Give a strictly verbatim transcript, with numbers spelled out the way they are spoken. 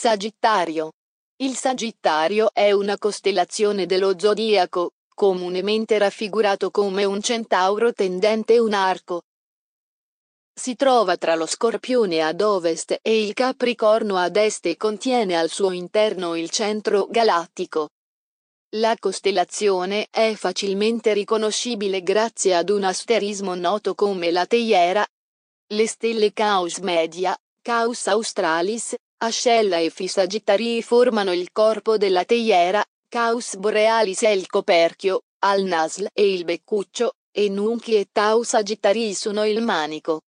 Sagittario. Il Sagittario è una costellazione dello zodiaco, comunemente raffigurato come un centauro tendente un arco. Si trova tra lo Scorpione ad ovest e il Capricorno ad est e contiene al suo interno il centro galattico. La costellazione è facilmente riconoscibile grazie ad un asterismo noto come la teiera. Le stelle Caus Media, Caus Australis, Ascella e Phi Sagittarii formano il corpo della teiera, Caus Borealis è il coperchio, Al-Nasl è il beccuccio, e Nunchi e Tau Sagittarii sono il manico.